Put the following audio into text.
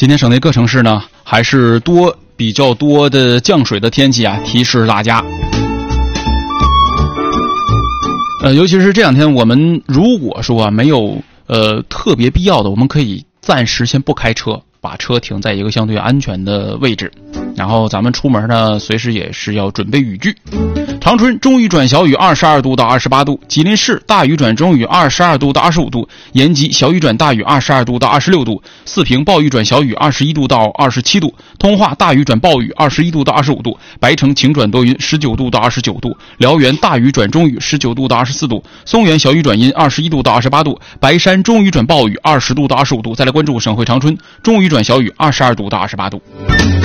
今天省内各城市呢还是比较多的降水的天气啊，提示大家。尤其是这两天我们如果说没有特别必要的，我们可以暂时先不开车，把车停在一个相对安全的位置，然后咱们出门呢随时也是要准备雨具。长春中雨转小雨22度到28度，吉林市大雨转中雨22度到25度，延吉小雨转大雨22度到26度，四平暴雨转小雨21度到27度，通化大雨转暴雨21度到25度，白城晴转多云19度到29度，辽源大雨转中雨19度到24度，松原小雨转阴21度到28度，白山中雨转暴雨20度到25度。再来关注省会长春中雨转小雨22度到28度。